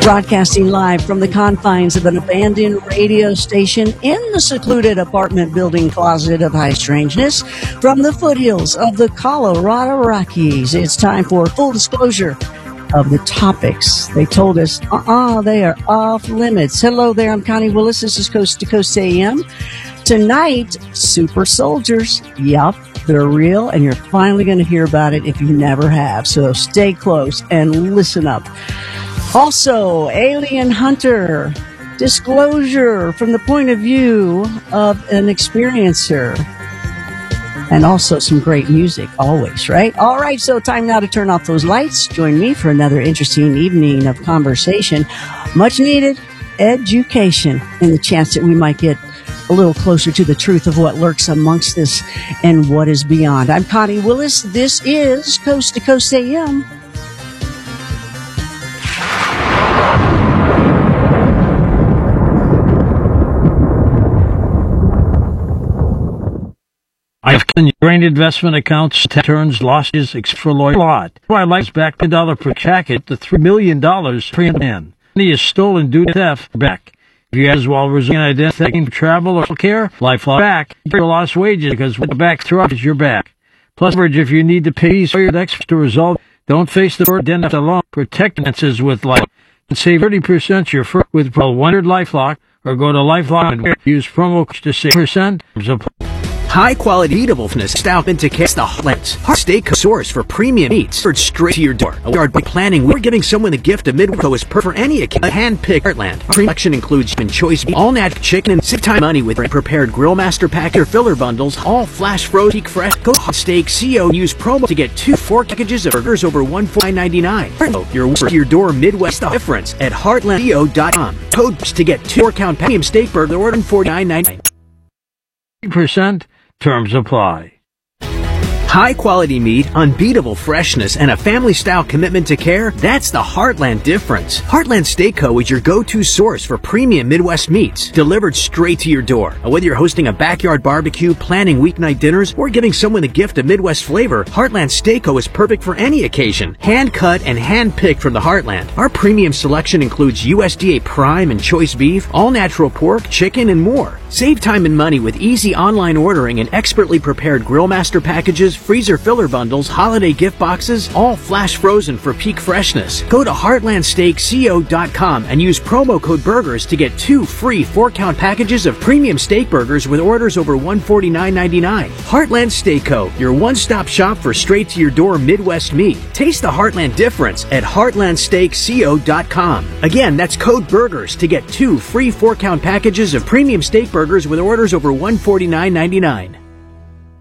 Broadcasting live from the confines of an abandoned radio station in the secluded apartment building closet of high strangeness from the foothills of the Colorado Rockies. It's time for full disclosure of the topics. They told us, they are off limits. Hello there, I'm Connie Willis. This is Coast to Coast AM. Tonight, super soldiers. Yup, they're real, and you're finally going to hear about it if you never have. So stay close and listen up. Also, alien hunter, disclosure from the point of view of an experiencer, and also some great music, always, right? All right, so time now to turn off those lights. Join me for another interesting evening of conversation, much needed education, and the chance that we might get a little closer to the truth of what lurks amongst us and what is beyond. I'm Connie Willis. This is Coast to Coast AM. I've drained investment accounts, turns, losses, for lawyer lot. My life's back $10 per jacket to $3 million pre-man. Money is stolen due to theft back. If you as well resign identity for travel or care, lifelong back. Your lost wages because when the back through is your back. Plus coverage if you need to pay for your next to resolve. Don't face the burden alone. Protect finances with life. And save 30% your first with 100 LifeLock or go to LifeLock and use promo code to save %. High-quality eatableness stout into case the Heartland. Steak source for premium meats delivered straight to your door. Yard by planning, we're giving someone the gift of Midwest is perfect for any occasion. A hand-picked Heartland. Our selection includes choice all-natural chicken and save-time money with prepared Grillmaster pack or filler bundles, all flash frozen peak fresh. Go to Steak CO. Use promo to get 4 packages of burgers over $149.99. Your door Midwest difference at heartlandco.com. Code to get 2 4-count premium steak burger order $49.99. % Terms apply. High-quality meat, unbeatable freshness, and a family-style commitment to care, that's the Heartland difference. Heartland Steak Co. is your go-to source for premium Midwest meats, delivered straight to your door. Whether you're hosting a backyard barbecue, planning weeknight dinners, or giving someone the gift of Midwest flavor, Heartland Steak Co. is perfect for any occasion. Hand-cut and hand-picked from the Heartland. Our premium selection includes USDA prime and choice beef, all-natural pork, chicken, and more. Save time and money with easy online ordering and expertly prepared Grillmaster packages, freezer filler bundles, holiday gift boxes, all flash frozen for peak freshness. Go to heartlandsteakco.com and use promo code BURGERS to get 2 free 4-count packages of premium steak burgers with orders over $149.99. Heartland Steak Co., your one-stop shop for straight-to-your-door Midwest meat. Taste the Heartland difference at heartlandsteakco.com. Again, that's code BURGERS to get 2 free 4-count packages of premium steak burgers with orders over $149.99.